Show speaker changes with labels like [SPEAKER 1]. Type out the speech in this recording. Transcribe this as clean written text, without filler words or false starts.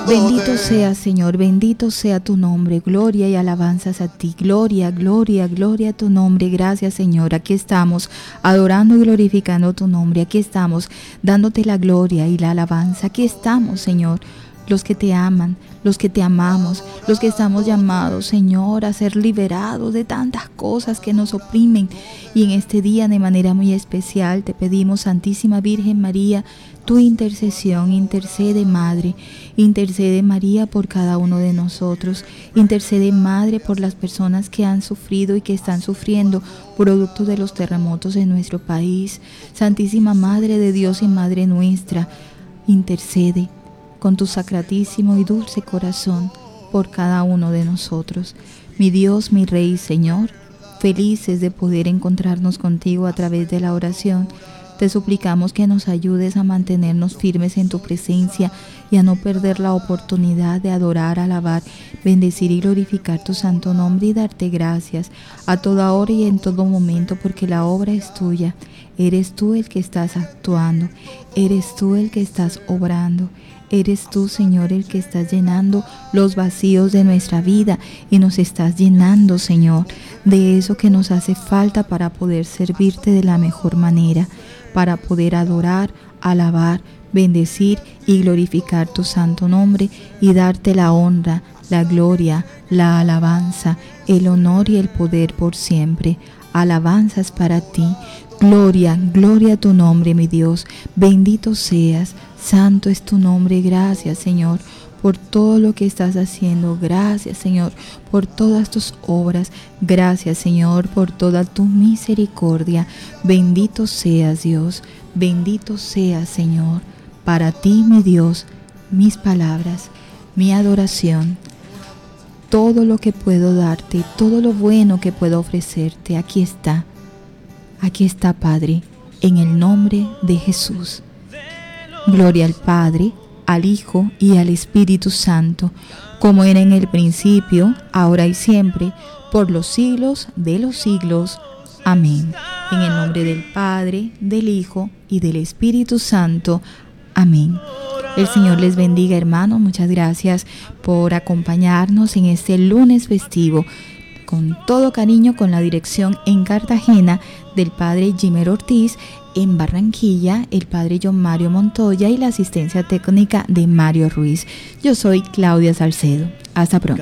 [SPEAKER 1] Bendito sea, Señor, bendito sea tu nombre. Gloria y alabanzas a ti. Gloria, gloria, gloria a tu nombre. Gracias, Señor. Aquí estamos adorando y glorificando tu nombre. Aquí estamos dándote la gloria y la alabanza. Aquí estamos, Señor, los que te aman, los que te amamos, los que estamos llamados, Señor, a ser liberados de tantas cosas que nos oprimen. Y en este día, de manera muy especial, te pedimos, Santísima Virgen María, tu intercesión. Intercede, Madre, intercede, María, por cada uno de nosotros. Intercede, Madre, por las personas que han sufrido y que están sufriendo producto de los terremotos en nuestro país. Santísima Madre de Dios y Madre nuestra, intercede con tu sacratísimo y dulce corazón por cada uno de nosotros. Mi Dios, mi Rey, Señor, felices de poder encontrarnos contigo a través de la oración, te suplicamos que nos ayudes a mantenernos firmes en tu presencia y a no perder la oportunidad de adorar, alabar, bendecir y glorificar tu santo nombre y darte gracias a toda hora y en todo momento, porque la obra es tuya. Eres tú el que estás actuando, eres tú el que estás obrando. Eres tú, Señor, el que estás llenando los vacíos de nuestra vida y nos estás llenando, Señor, de eso que nos hace falta para poder servirte de la mejor manera, para poder adorar, alabar, bendecir y glorificar tu santo nombre y darte la honra, la gloria, la alabanza, el honor y el poder por siempre. Alabanzas para ti. Gloria, gloria a tu nombre, mi Dios. Bendito seas, santo es tu nombre. Gracias, Señor, por todo lo que estás haciendo. Gracias, Señor, por todas tus obras. Gracias, Señor, por toda tu misericordia. Bendito seas, Dios. Bendito seas, Señor. Para ti, mi Dios, mis palabras, mi adoración, todo lo que puedo darte, todo lo bueno que puedo ofrecerte, aquí está. Aquí está, Padre, en el nombre de Jesús. Gloria al Padre, al Hijo y al Espíritu Santo, como era en el principio, ahora y siempre, por los siglos de los siglos. Amén. En el nombre del Padre, del Hijo y del Espíritu Santo. Amén. El Señor les bendiga, hermanos. Muchas gracias por acompañarnos en este lunes festivo. Con todo cariño, con la dirección en Cartagena del Padre Jimer Ortiz, en Barranquilla el Padre John Mario Montoya y la asistencia técnica de Mario Ruiz. Yo soy Claudia Salcedo. Hasta pronto.